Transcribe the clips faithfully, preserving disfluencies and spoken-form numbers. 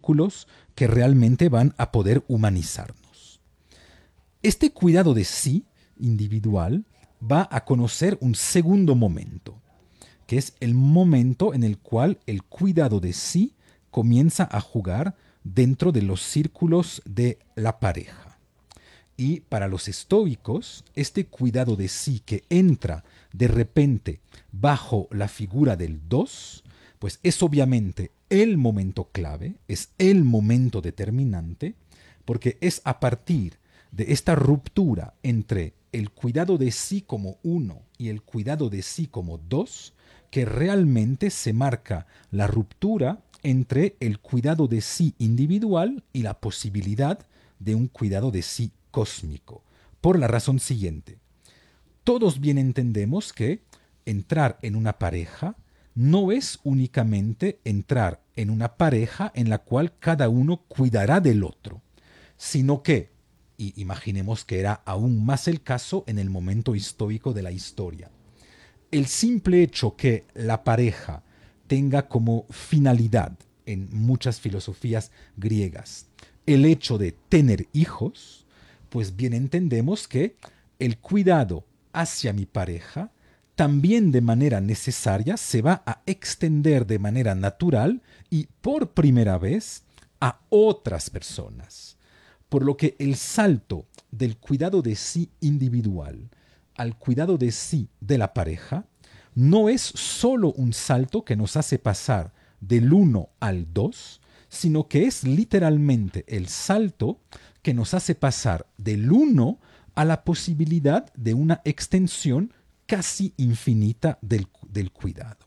círculos que realmente van a poder humanizarnos. Este cuidado de sí individual va a conocer un segundo momento, que es el momento en el cual el cuidado de sí comienza a jugar dentro de los círculos de la pareja. Y para los estoicos, este cuidado de sí que entra de repente bajo la figura del dos, pues es obviamente el momento clave, es el momento determinante, porque es a partir de esta ruptura entre el cuidado de sí como uno y el cuidado de sí como dos, que realmente se marca la ruptura entre el cuidado de sí individual y la posibilidad de un cuidado de sí cósmico. Por la razón siguiente: todos bien entendemos que entrar en una pareja no es únicamente entrar en una pareja en la cual cada uno cuidará del otro, sino que, y imaginemos que era aún más el caso en el momento histórico de la historia, el simple hecho que la pareja tenga como finalidad, en muchas filosofías griegas, el hecho de tener hijos, pues bien entendemos que el cuidado hacia mi pareja también de manera necesaria se va a extender de manera natural y por primera vez a otras personas. Por lo que el salto del cuidado de sí individual al cuidado de sí de la pareja no es solo un salto que nos hace pasar del uno al dos, sino que es literalmente el salto que nos hace pasar del uno a la posibilidad de una extensión casi infinita del, del cuidado.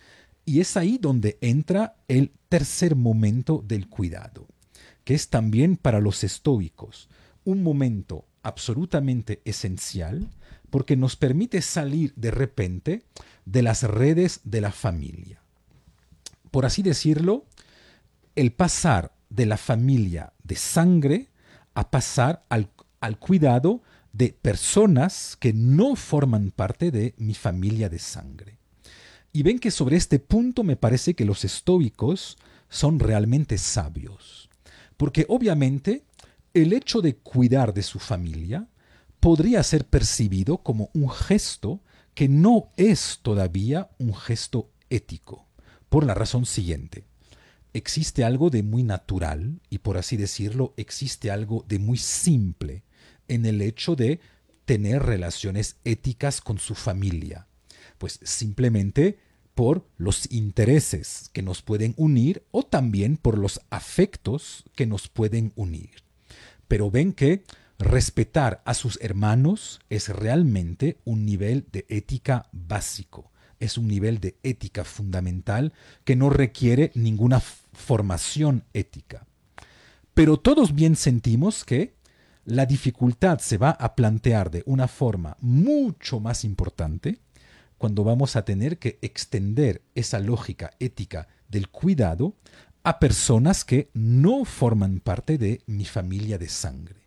Y es ahí donde entra el tercer momento del cuidado, que es también para los estoicos un momento absolutamente esencial porque nos permite salir de repente de las redes de la familia. Por así decirlo, el pasar de la familia de sangre a pasar al, al cuidado de personas que no forman parte de mi familia de sangre. Y ven que sobre este punto me parece que los estoicos son realmente sabios, porque obviamente el hecho de cuidar de su familia podría ser percibido como un gesto que no es todavía un gesto ético, por la razón siguiente: existe algo de muy natural y, por así decirlo, existe algo de muy simple en el hecho de tener relaciones éticas con su familia, pues simplemente por los intereses que nos pueden unir o también por los afectos que nos pueden unir. Pero ven que respetar a sus hermanos es realmente un nivel de ética básico, es un nivel de ética fundamental que no requiere ninguna formación ética. Pero todos bien sentimos que la dificultad se va a plantear de una forma mucho más importante cuando vamos a tener que extender esa lógica ética del cuidado a personas que no forman parte de mi familia de sangre.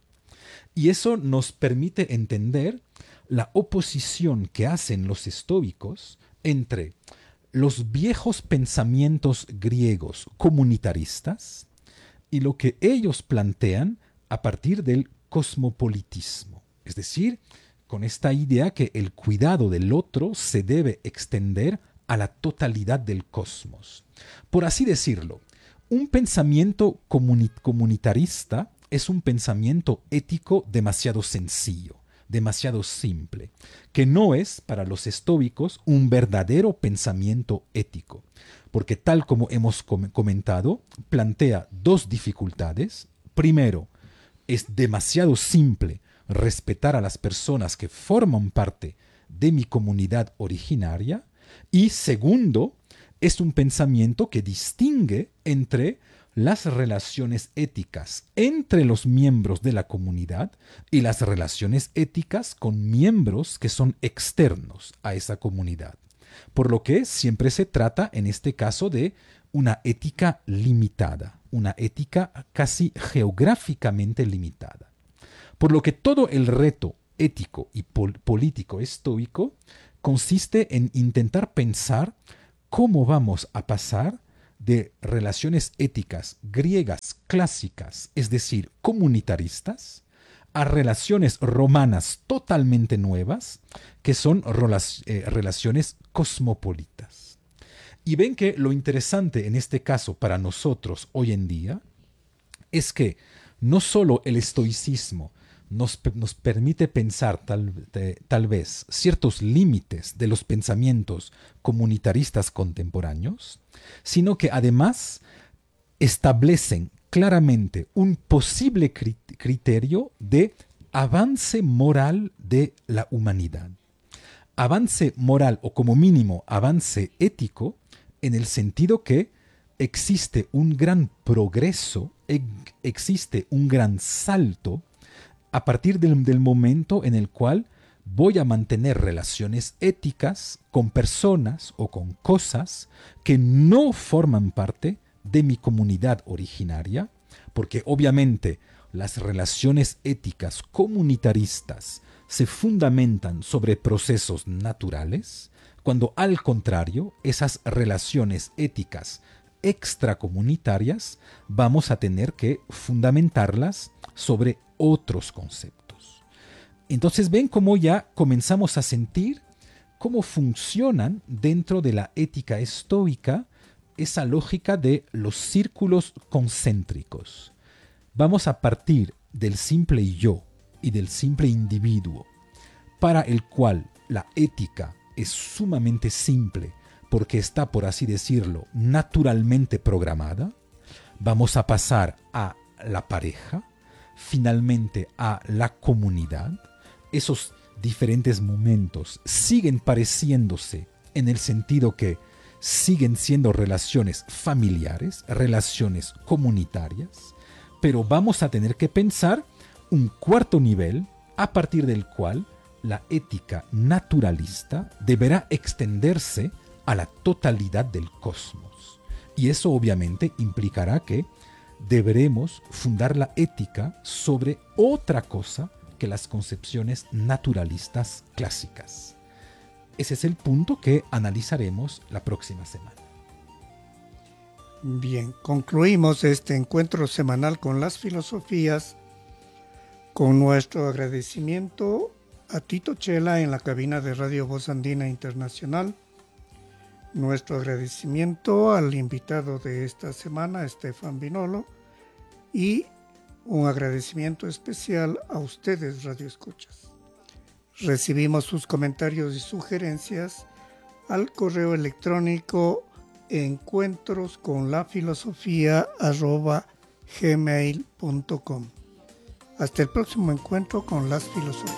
Y eso nos permite entender la oposición que hacen los estoicos entre los viejos pensamientos griegos comunitaristas y lo que ellos plantean a partir del cosmopolitismo. Es decir, con esta idea que el cuidado del otro se debe extender a la totalidad del cosmos. Por así decirlo, un pensamiento comuni- comunitarista es un pensamiento ético demasiado sencillo, demasiado simple, que no es para los estoicos un verdadero pensamiento ético, porque tal como hemos com- comentado, plantea dos dificultades. Primero, es demasiado simple respetar a las personas que forman parte de mi comunidad originaria. Y segundo, es un pensamiento que distingue entre las relaciones éticas entre los miembros de la comunidad y las relaciones éticas con miembros que son externos a esa comunidad. Por lo que siempre se trata, en este caso, de una ética limitada, una ética casi geográficamente limitada. Por lo que todo el reto ético y pol- político estoico consiste en intentar pensar cómo vamos a pasar de relaciones éticas griegas clásicas, es decir, comunitaristas, a relaciones romanas totalmente nuevas, que son eh, relaciones cosmopolitas. Y ven que lo interesante en este caso para nosotros hoy en día es que no solo el estoicismo nos, nos permite pensar tal, de, tal vez ciertos límites de los pensamientos comunitaristas contemporáneos, sino que además establecen claramente un posible criterio de avance moral de la humanidad. Avance moral o como mínimo avance ético en el sentido que existe un gran progreso, existe un gran salto a partir del, del momento en el cual voy a mantener relaciones éticas con personas o con cosas que no forman parte de mi comunidad originaria, porque obviamente las relaciones éticas comunitaristas se fundamentan sobre procesos naturales, cuando al contrario, esas relaciones éticas extracomunitarias vamos a tener que fundamentarlas sobre otros conceptos. Entonces ven cómo ya comenzamos a sentir cómo funcionan dentro de la ética estoica esa lógica de los círculos concéntricos. Vamos a partir del simple yo y del simple individuo, para el cual la ética es sumamente simple porque está, por así decirlo, naturalmente programada. Vamos a pasar a la pareja, finalmente a la comunidad. Esos diferentes momentos siguen pareciéndose en el sentido que siguen siendo relaciones familiares, relaciones comunitarias, pero vamos a tener que pensar un cuarto nivel a partir del cual la ética naturalista deberá extenderse a la totalidad del cosmos. Y eso obviamente implicará que deberemos fundar la ética sobre otra cosa que las concepciones naturalistas clásicas. Ese es el punto que analizaremos la próxima semana. Bien, concluimos este encuentro semanal con las filosofías con nuestro agradecimiento a Tito Chela en la cabina de Radio Voz Andina Internacional, nuestro agradecimiento al invitado de esta semana, Estefan Vinolo, y un agradecimiento especial a ustedes, Radio Escuchas. Recibimos sus comentarios y sugerencias al correo electrónico encuentros con la filosofía arroba gmail punto com. Hasta el próximo encuentro con las filosofías.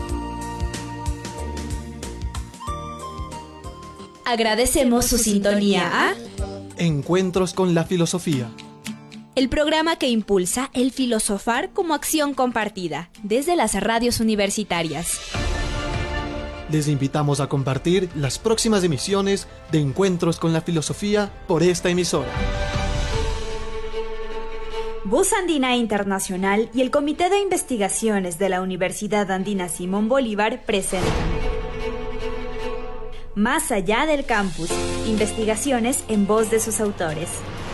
Agradecemos su sintonía a Encuentros con la Filosofía, el programa que impulsa el filosofar como acción compartida desde las radios universitarias. Les invitamos a compartir las próximas emisiones de Encuentros con la Filosofía por esta emisora. Voz Andina Internacional y el Comité de Investigaciones de la Universidad Andina Simón Bolívar presentan Más allá del campus, investigaciones en voz de sus autores.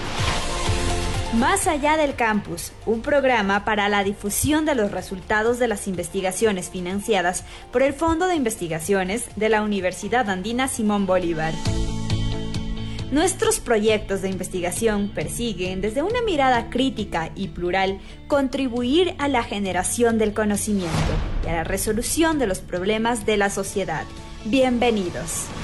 Más allá del campus, un programa para la difusión de los resultados de las investigaciones financiadas por el Fondo de Investigaciones de la Universidad Andina Simón Bolívar. Nuestros proyectos de investigación persiguen, desde una mirada crítica y plural, contribuir a la generación del conocimiento y a la resolución de los problemas de la sociedad. Bienvenidos.